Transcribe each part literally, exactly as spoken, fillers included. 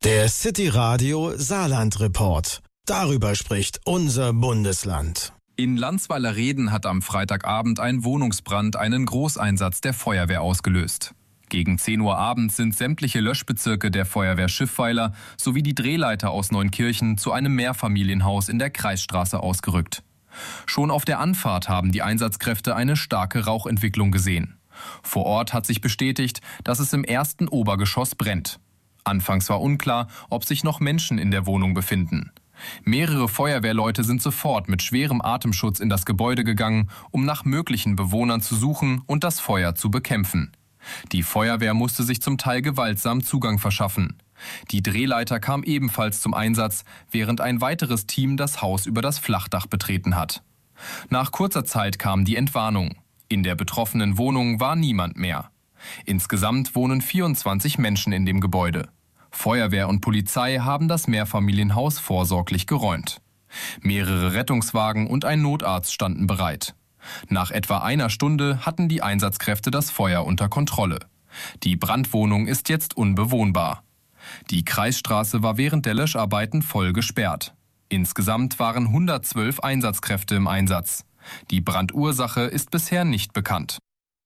Der City Radio Saarland Report. Darüber spricht unser Bundesland. In Landsweiler-Reden hat am Freitagabend ein Wohnungsbrand einen Großeinsatz der Feuerwehr ausgelöst. Gegen zehn Uhr abends sind sämtliche Löschbezirke der Feuerwehr Schiffweiler sowie die Drehleiter aus Neunkirchen zu einem Mehrfamilienhaus in der Kreisstraße ausgerückt. Schon auf der Anfahrt haben die Einsatzkräfte eine starke Rauchentwicklung gesehen. Vor Ort hat sich bestätigt, dass es im ersten Obergeschoss brennt. Anfangs war unklar, ob sich noch Menschen in der Wohnung befinden. Mehrere Feuerwehrleute sind sofort mit schwerem Atemschutz in das Gebäude gegangen, um nach möglichen Bewohnern zu suchen und das Feuer zu bekämpfen. Die Feuerwehr musste sich zum Teil gewaltsam Zugang verschaffen. Die Drehleiter kam ebenfalls zum Einsatz, während ein weiteres Team das Haus über das Flachdach betreten hat. Nach kurzer Zeit kam die Entwarnung. In der betroffenen Wohnung war niemand mehr. Insgesamt wohnen vierundzwanzig Menschen in dem Gebäude. Feuerwehr und Polizei haben das Mehrfamilienhaus vorsorglich geräumt. Mehrere Rettungswagen und ein Notarzt standen bereit. Nach etwa einer Stunde hatten die Einsatzkräfte das Feuer unter Kontrolle. Die Brandwohnung ist jetzt unbewohnbar. Die Kreisstraße war während der Löscharbeiten voll gesperrt. Insgesamt waren hundertzwölf Einsatzkräfte im Einsatz. Die Brandursache ist bisher nicht bekannt.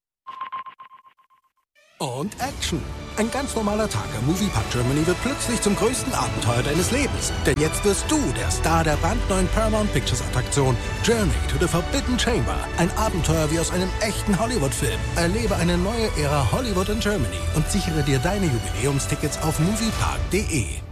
Und Action! Ein ganz normaler Tag am Moviepark Germany wird plötzlich zum größten Abenteuer deines Lebens. Denn jetzt wirst du der Star der brandneuen Paramount Pictures Attraktion Journey to the Forbidden Chamber. Ein Abenteuer wie aus einem echten Hollywood-Film. Erlebe eine neue Ära Hollywood in Germany und sichere dir deine Jubiläumstickets auf moviepark punkt de.